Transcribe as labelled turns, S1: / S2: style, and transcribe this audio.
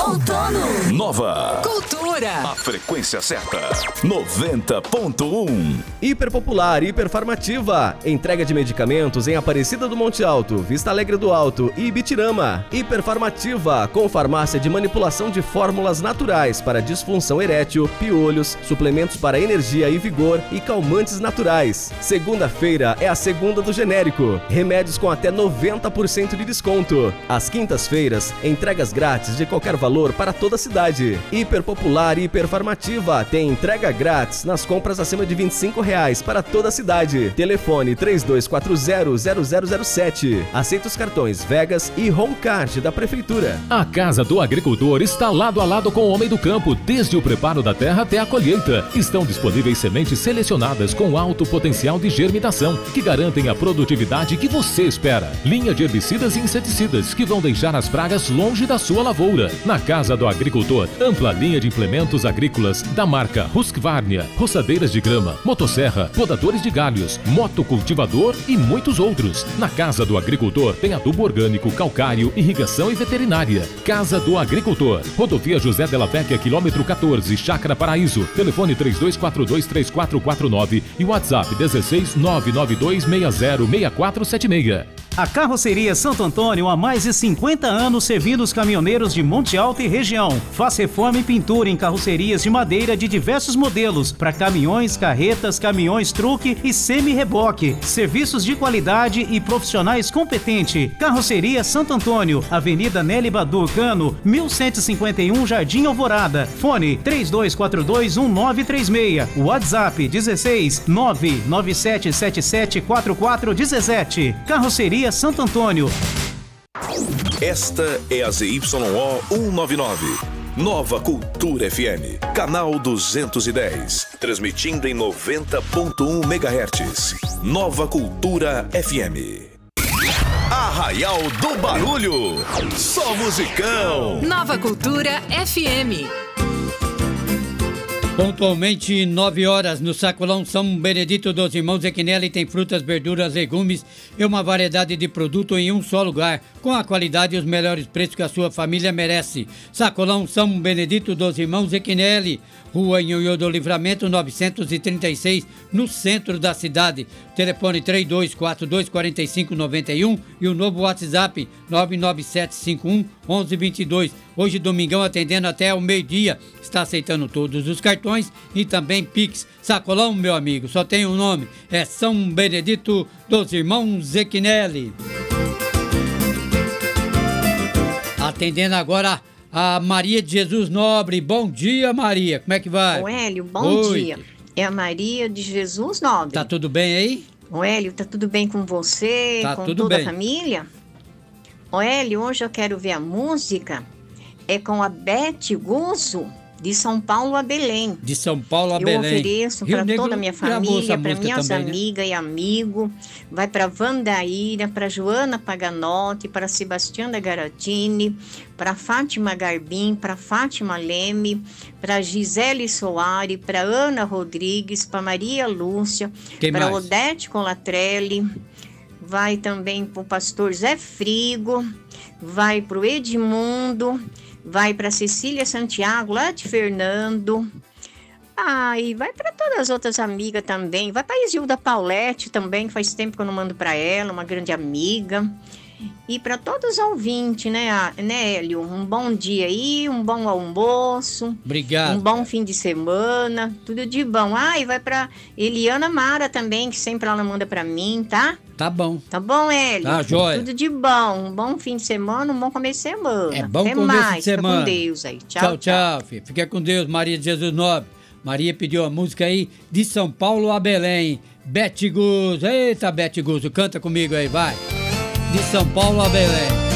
S1: Outono.
S2: Nova
S1: Cultura.
S2: A frequência certa. 90.1.
S3: Hiperpopular, hiperfarmativa. Entrega de medicamentos em Aparecida do Monte Alto, Vista Alegre do Alto e Ibitirama. Hiperfarmativa, com farmácia de manipulação de fórmulas naturais para disfunção erétil, piolhos, suplementos para energia e vigor e calmantes naturais. Segunda-feira é a segunda do genérico. Remédios com até 90% de desconto. Às quintas-feiras, entregas grátis de qualquer valor para toda a cidade. Hiperpopular e hiperfarmativa tem entrega grátis nas compras acima de R$25 para toda a cidade. Telefone 3240-0007. Aceita os cartões Vegas e Homecard da Prefeitura.
S4: A Casa do Agricultor está lado a lado com o homem do campo, desde o preparo da terra até a colheita. Estão disponíveis sementes selecionadas com alto potencial de germinação, que garantem a produtividade que você espera. Linha de herbicidas e inseticidas que vão deixar as pragas longe da sua lavoura. Na Casa do Agricultor, ampla linha de implementos agrícolas da marca Husqvarna, roçadeiras de grama, motosserra, podadores de galhos, motocultivador e muitos outros. Na Casa do Agricultor tem adubo orgânico, calcário, irrigação e veterinária. Casa do Agricultor, Rodovia José Della Vecchia, quilômetro 14, Chácara Paraíso. Telefone 3242-3449 e WhatsApp 16992606476.
S5: A Carroceria Santo Antônio há mais de 50 anos servindo os caminhoneiros de Monte Alto e região. Faz reforma e pintura em carrocerias de madeira de diversos modelos para caminhões, carretas, caminhões truque e semi-reboque. Serviços de qualidade e profissionais competentes. Carroceria Santo Antônio, Avenida Nelly Badu Cano, 1151 Jardim Alvorada. Fone 32421936. WhatsApp 16 997774417. Carroceria Santo Antônio.
S2: Esta é a ZYO 199. Nova Cultura FM, canal 210, transmitindo em 90.1 MHz. Nova Cultura FM. Arraial do Barulho, só musicão.
S1: Nova Cultura FM.
S6: Pontualmente 9 horas no Sacolão São Benedito dos Irmãos Equinelli tem frutas, verduras, legumes e uma variedade de produto em um só lugar, com a qualidade e os melhores preços que a sua família merece. Sacolão São Benedito dos Irmãos Equinelli, Rua Nhonhô do Livramento 936, no centro da cidade. Telefone 3242-4591 e o novo WhatsApp 99751-1122. Hoje, domingão, atendendo até o meio-dia. Está aceitando todos os cartões e também Pix. Sacolão, meu amigo, só tem um nome. É São Benedito dos Irmãos Equinelli. Atendendo agora a Maria de Jesus Nobre. Bom dia, Maria. Como é que vai?
S7: Ô, Hélio, bom dia. É a Maria de Jesus Nobre.
S6: Tá tudo bem aí?
S7: Ô, Hélio, tá tudo bem com você?
S6: Tá
S7: com
S6: tudo
S7: toda
S6: bem.
S7: a família? Ô, Hélio, hoje eu quero ver a música. É com a Beth Guzzo, de São Paulo a Belém.
S6: De São Paulo a
S7: eu
S6: Belém.
S7: ofereço para toda a minha família, para minhas
S6: também,
S7: amigas e amigos. Vai para Vandaíra, para Joana Paganotti, para Sebastiana Garatini, para Fátima Garbim, para Fátima Leme, para Gisele Soares, para Ana Rodrigues, para Maria Lúcia, para Odete Colatrelli. Vai também para o pastor Zé Frigo, vai para o Edmundo, vai para Cecília Santiago, lá de Fernando. E vai para todas as outras amigas também. Vai para Isilda Paulette também, que faz tempo que eu não mando para ela, uma grande amiga. E para todos os ouvintes, né, Hélio? Um bom dia aí, um bom almoço.
S6: Obrigado.
S7: Um bom fim de semana, tudo de bom. E vai para Eliana Mara também, que sempre ela manda para mim, tá?
S6: Tá bom.
S7: Tá bom, Hélio?
S6: Tá, joia.
S7: Tudo de bom. Um bom fim de semana, um bom começo de semana.
S6: É bom
S7: Até
S6: começo
S7: mais.
S6: de semana.
S7: Fica com Deus aí.
S6: Tchau, tchau, filho. Fica com Deus, Maria de Jesus Nobre. Maria pediu a música aí de São Paulo a Belém. Beth Guzzo. Eita, Beth Guzzo, canta comigo aí, vai. De São Paulo a Belém.